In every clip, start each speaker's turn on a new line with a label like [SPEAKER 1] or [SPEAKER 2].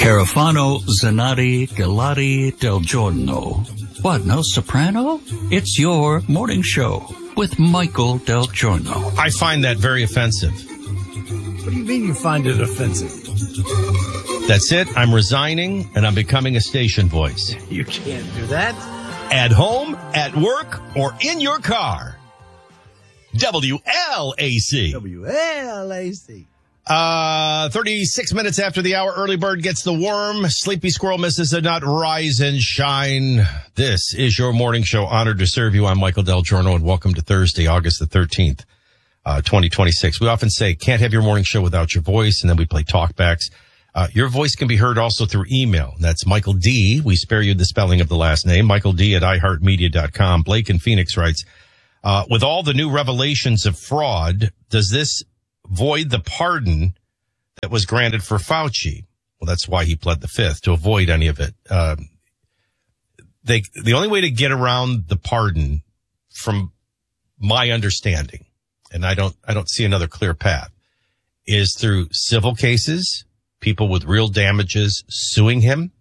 [SPEAKER 1] Carafano, Zanatti, Galati, Del Giorno. What, no soprano? It's your morning show with Michael Del Giorno.
[SPEAKER 2] I find that very offensive.
[SPEAKER 3] What do you mean you find it offensive?
[SPEAKER 2] That's it. I'm resigning, and I'm becoming a station voice.
[SPEAKER 3] You can't do that.
[SPEAKER 2] At home, at work, or in your car. WLAC.
[SPEAKER 3] WLAC.
[SPEAKER 2] 36 minutes after the hour, early bird gets the worm. Sleepy squirrel misses a nut. Rise and shine. This is your morning show. Honored to serve you. I'm Michael Del Giorno, and welcome to Thursday, August the 13th, 2026. We often say, can't have your morning show without your voice, and then we play talkbacks. Your voice can be heard also through email. That's Michael D. We spare you the spelling of the last name. Michael D. at iHeartMedia.com. Blake in Phoenix writes, with all the new revelations of fraud, does this void the pardon that was granted for Fauci? Well, that's why he pled the fifth, to avoid any of it. The only way to get around the pardon, from my understanding, and I don't see another clear path, is through civil cases, people with real damages suing him,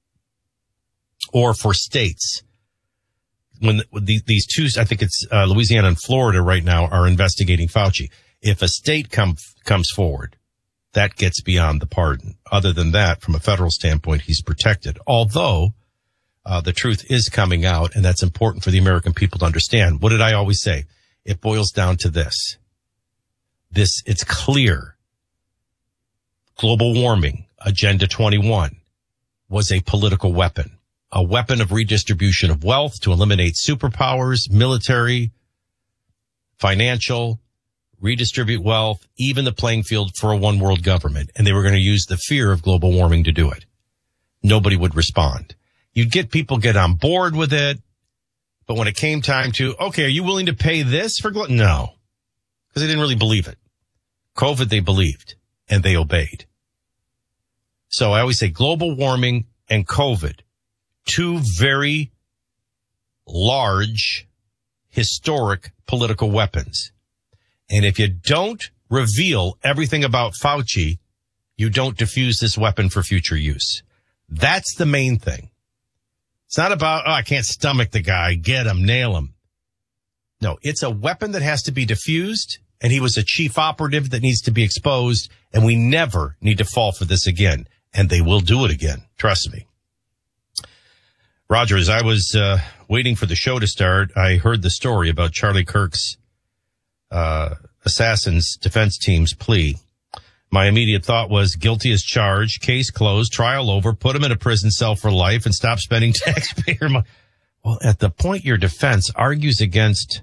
[SPEAKER 2] or for states. When these two, I think it's Louisiana and Florida right now, are investigating Fauci. If a state comes forward, that gets beyond the pardon. Other than that, from a federal standpoint, he's protected. Although the truth is coming out, and that's important for the American people to understand. What did I always say? It boils down to this. It's clear. Global warming, Agenda 21, was a political weapon, a weapon of redistribution of wealth to eliminate superpowers, military, financial, redistribute wealth, even the playing field for a one world government. And they were going to use the fear of global warming to do it. Nobody would respond. You'd get people get on board with it. But when it came time to, okay, are you willing to pay this for no, because they didn't really believe it. COVID, they believed, and they obeyed. So I always say global warming and COVID, two very large, historic political weapons. And if you don't reveal everything about Fauci, you don't diffuse this weapon for future use. That's the main thing. It's not about, I can't stomach the guy, get him, nail him. No, it's a weapon that has to be diffused, and he was a chief operative that needs to be exposed, and we never need to fall for this again. And they will do it again. Trust me. Roger, as I was waiting for the show to start, I heard the story about Charlie Kirk's Assassins defense team's plea. My immediate thought was guilty as charged, case closed, trial over, put him in a prison cell for life, and stop spending taxpayer money. Well, at the point your defense argues against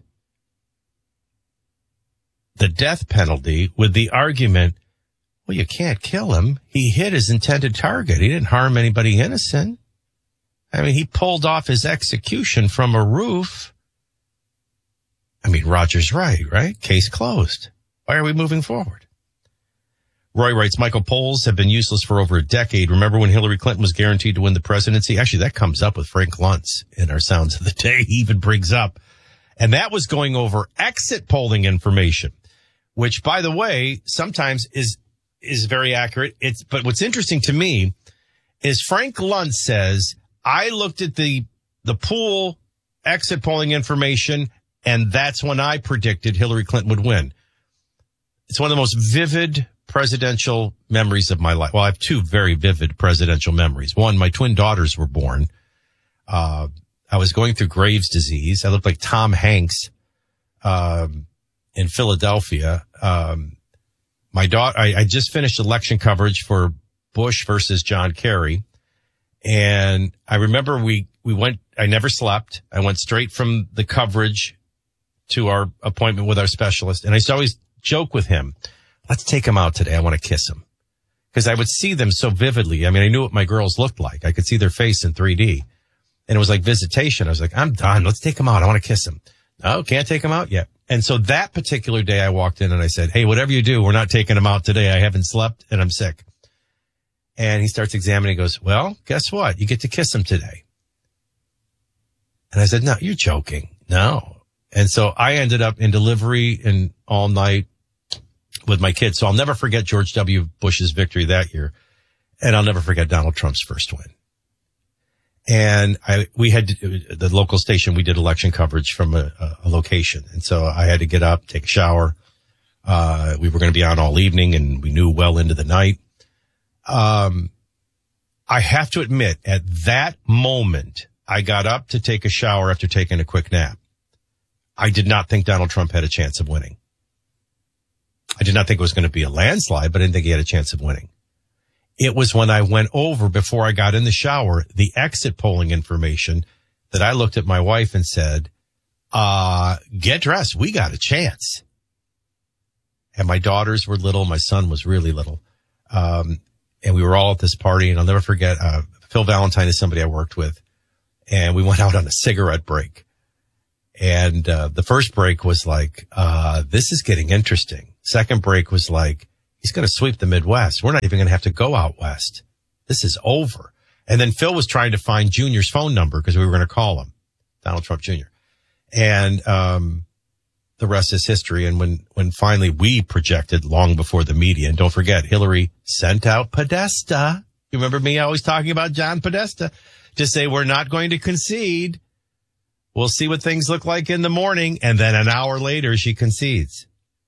[SPEAKER 2] the death penalty with the argument, well, you can't kill him. He hit his intended target. He didn't harm anybody innocent. I mean, he pulled off his execution from a roof. I mean, Roger's right? Case closed. Why are we moving forward? Roy writes, Michael, polls have been useless for over a decade. Remember when Hillary Clinton was guaranteed to win the presidency? Actually, that comes up with Frank Luntz in our Sounds of the Day. He even brings up. And that was going over exit polling information, which, by the way, sometimes is very accurate. But what's interesting to me is Frank Luntz says, I looked at the pool exit polling information, and that's when I predicted Hillary Clinton would win. It's one of the most vivid presidential memories of my life. Well, I have two very vivid presidential memories. One, my twin daughters were born. I was going through Graves' disease. I looked like Tom Hanks in Philadelphia. My daughter, I just finished election coverage for Bush versus John Kerry. And I remember we went, I never slept. I went straight from the coverage to our appointment with our specialist. And I used to always joke with him, let's take him out today. I want to kiss him. Because I would see them so vividly. I mean, I knew what my girls looked like. I could see their face in 3D. And it was like visitation. I was like, I'm done. Let's take him out. I want to kiss him. No, can't take him out yet. And so that particular day I walked in and I said, hey, whatever you do, we're not taking him out today. I haven't slept and I'm sick. And he starts examining. He goes, well, guess what? You get to kiss him today. And I said, no, you're joking. No. And so I ended up in delivery and all night with my kids. So I'll never forget George W. Bush's victory that year. And I'll never forget Donald Trump's first win. And we had the local station, we did election coverage from a location. And so I had to get up, take a shower. We were going to be on all evening and we knew well into the night. I have to admit, at that moment, I got up to take a shower after taking a quick nap. I did not think Donald Trump had a chance of winning. I did not think it was going to be a landslide, but I didn't think he had a chance of winning. It was when I went over, before I got in the shower, the exit polling information, that I looked at my wife and said, get dressed. We got a chance. And my daughters were little. My son was really little. And we were all at this party, and I'll never forget, Phil Valentine is somebody I worked with, and we went out on a cigarette break. And the first break was like, this is getting interesting. Second break was like, he's going to sweep the Midwest. We're not even going to have to go out west. This is over. And then Phil was trying to find Junior's phone number because we were going to call him, Donald Trump Jr. And the rest is history. And when finally we projected long before the media, and don't forget, Hillary sent out Podesta. You remember me always talking about John Podesta to say we're not going to concede. We'll see what things look like in the morning. And then an hour later, she concedes.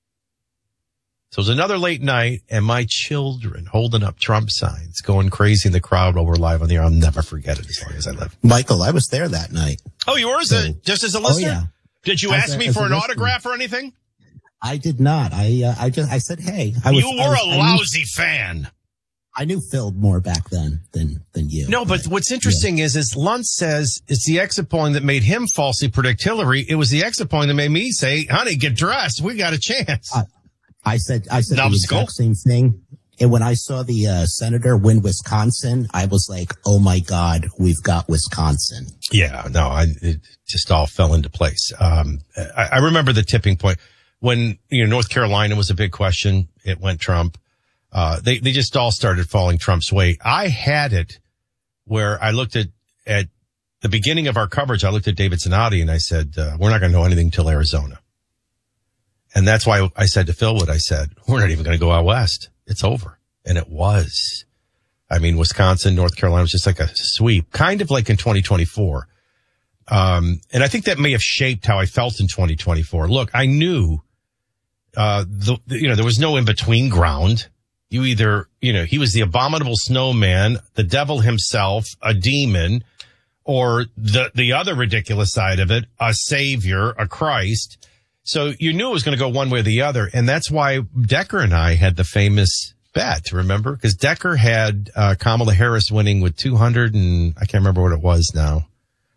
[SPEAKER 2] So it was another late night, and my children holding up Trump signs, going crazy in the crowd while we're live on the air. I'll never forget it as long as I live.
[SPEAKER 4] Michael, I was there that night.
[SPEAKER 2] Oh, you were? Just as a listener?
[SPEAKER 4] Oh, yeah.
[SPEAKER 2] Did you ask me for an autograph or anything?
[SPEAKER 4] I did not. I said, hey.
[SPEAKER 2] You were a lousy fan.
[SPEAKER 4] I knew Phil more back then than you.
[SPEAKER 2] No, but what's interesting is Luntz says it's the exit polling that made him falsely predict Hillary. It was the exit polling that made me say, honey, get dressed. We got a chance.
[SPEAKER 4] I said the exact same thing. And when I saw the senator win Wisconsin, I was like, oh my God, we've got Wisconsin.
[SPEAKER 2] Yeah, no, it just all fell into place. I remember the tipping point when, North Carolina was a big question. It went Trump. They just all started falling Trump's way. I had it where I looked at the beginning of our coverage. I looked at David Zanotti and I said, we're not going to know anything till Arizona. And that's why I said to Phil what I said, we're not even going to go out west. It's over. And it was. I mean, Wisconsin, North Carolina was just like a sweep, kind of like in 2024. And I think that may have shaped how I felt in 2024. Look, I knew, there was no in between ground. You either, he was the abominable snowman, the devil himself, a demon, or the other ridiculous side of it, a savior, a Christ. So you knew it was going to go one way or the other. And that's why Decker and I had the famous bet, remember? Because Decker had Kamala Harris winning with 200 and I can't remember what it was now.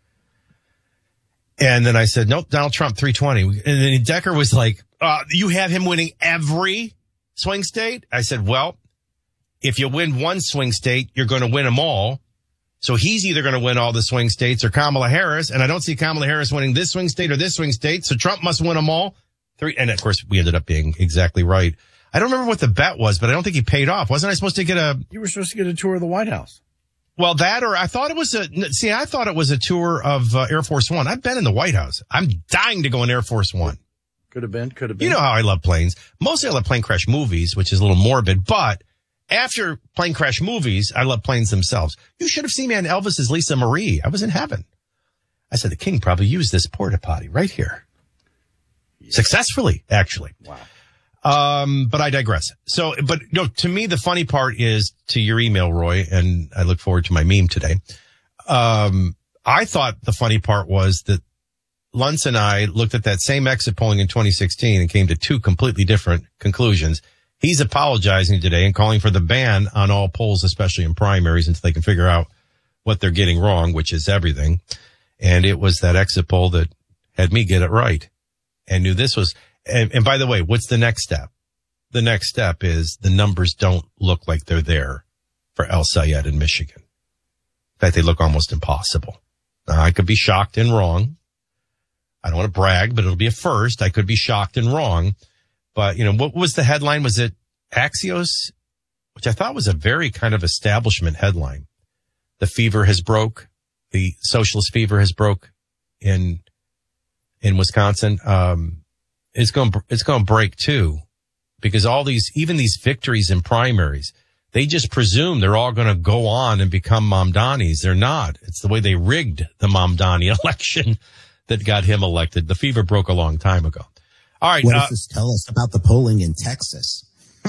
[SPEAKER 2] And then I said, nope, Donald Trump 320. And then Decker was like, you have him winning every swing state? I said, well, if you win one swing state, you're going to win them all. So he's either going to win all the swing states or Kamala Harris. And I don't see Kamala Harris winning this swing state or this swing state. So Trump must win them all. And of course, we ended up being exactly right. I don't remember what the bet was, but I don't think he paid off. Wasn't I supposed to get
[SPEAKER 3] You were supposed to get a tour of the White House.
[SPEAKER 2] Well, that, or I thought it was a tour of Air Force One. I've been in the White House. I'm dying to go in Air Force One.
[SPEAKER 3] Could have been.
[SPEAKER 2] You know how I love planes. Mostly I love plane crash movies, which is a little morbid, but after plane crash movies, I love planes themselves. You should have seen me on Elvis's Lisa Marie. I was in heaven. I said, the king probably used this porta potty right here. Yeah. Successfully, actually.
[SPEAKER 3] Wow.
[SPEAKER 2] But I digress. So, but no, to me, the funny part is to your email, Roy, and I look forward to my meme today. I thought the funny part was that Luntz and I looked at that same exit polling in 2016 and came to two completely different conclusions. He's apologizing today and calling for the ban on all polls, especially in primaries, until they can figure out what they're getting wrong, which is everything. And it was that exit poll that had me get it right and knew this was, and by the way, what's the next step? The next step is the numbers don't look like they're there for El Sayed in Michigan. In fact, they look almost impossible. Now, I could be shocked and wrong. I don't want to brag, but it'll be a first. I could be shocked and wrong. But, what was the headline? Was it Axios? Which I thought was a very kind of establishment headline. The fever has broke. The socialist fever has broke in Wisconsin. It's going to break too, because even these victories in primaries, They just presume they're all going to go on and become Mamdanis. They're not. It's the way they rigged the Mamdani election that got him elected. The fever broke a long time ago. All right.
[SPEAKER 4] What does this tell us about the polling in Texas?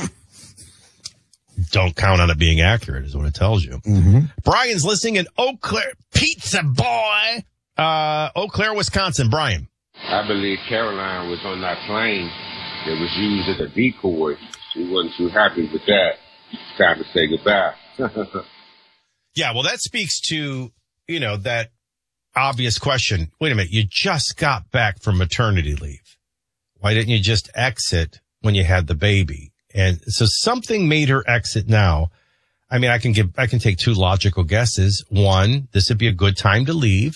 [SPEAKER 2] Don't count on it being accurate is what it tells you.
[SPEAKER 4] Mm-hmm.
[SPEAKER 2] Brian's listening in Eau Claire. Pizza boy. Eau Claire, Wisconsin. Brian.
[SPEAKER 5] I believe Caroline was on that plane that was used as a decoy. She wasn't too happy with that. It's time to say goodbye.
[SPEAKER 2] Yeah, well, that speaks to, that obvious question. Wait a minute. You just got back from maternity leave. Why didn't you just exit when you had the baby? And so something made her exit now. I mean, I can take two logical guesses. One, this would be a good time to leave.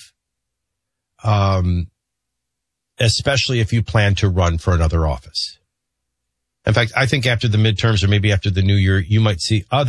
[SPEAKER 2] Especially if you plan to run for another office. In fact, I think after the midterms or maybe after the new year, you might see other